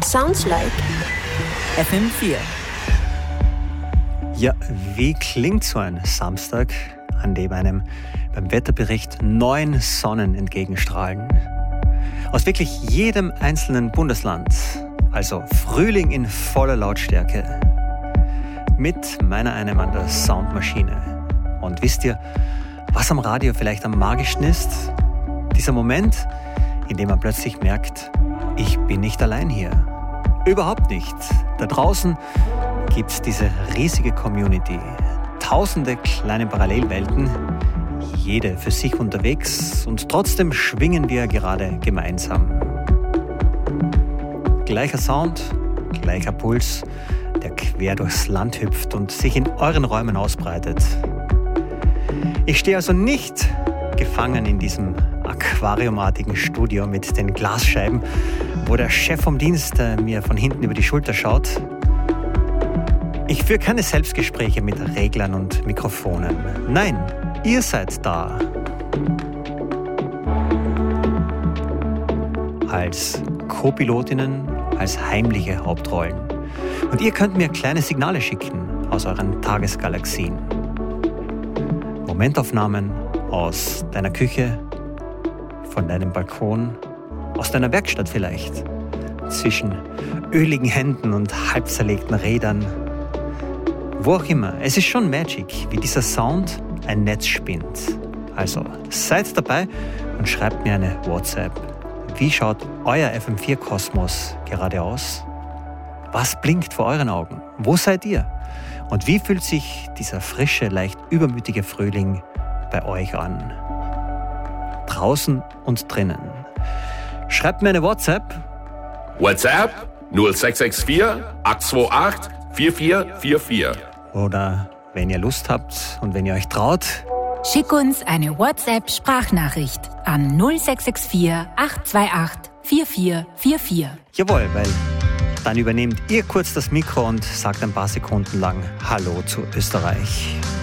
sounds like FM4. Ja, wie klingt so ein Samstag, an dem einem beim Wetterbericht 9 Sonnen entgegenstrahlen? Aus wirklich jedem einzelnen Bundesland. Also Frühling in voller Lautstärke. Mit meiner einem an der Soundmaschine. Und wisst ihr, was am Radio vielleicht am magischsten ist? Dieser Moment, in dem man plötzlich merkt, ich bin nicht allein hier. Überhaupt nicht. Da draußen gibt es diese riesige Community. Tausende kleine Parallelwelten, jede für sich unterwegs und trotzdem schwingen wir gerade gemeinsam. Gleicher Sound, gleicher Puls, der quer durchs Land hüpft und sich in euren Räumen ausbreitet. Ich stehe also nicht gefangen in diesem aquariumartigen Studio mit den Glasscheiben, wo der Chef vom Dienst mir von hinten über die Schulter schaut. Ich führe keine Selbstgespräche mit Reglern und Mikrofonen. Nein, ihr seid da. Als Co-Pilotinnen, als heimliche Hauptrollen. Und ihr könnt mir kleine Signale schicken aus euren Tagesgalaxien. Momentaufnahmen aus deiner Küche, von deinem Balkon, aus deiner Werkstatt vielleicht. Zwischen öligen Händen und halb zerlegten Rädern. Wo auch immer, es ist schon Magic, wie dieser Sound ein Netz spinnt. Also seid dabei und schreibt mir eine WhatsApp. Wie schaut euer FM4-Kosmos gerade aus? Was blinkt vor euren Augen? Wo seid ihr? Und wie fühlt sich dieser frische, leicht übermütige Frühling bei euch an? Draußen und drinnen. Schreibt mir eine WhatsApp. WhatsApp 0664 828 4444. Oder wenn ihr Lust habt und wenn ihr euch traut, Schick uns eine WhatsApp-Sprachnachricht an 0664 828 4444. jawohl, weil dann übernehmt ihr kurz das Mikro und sagt ein paar Sekunden lang Hallo zu Österreich.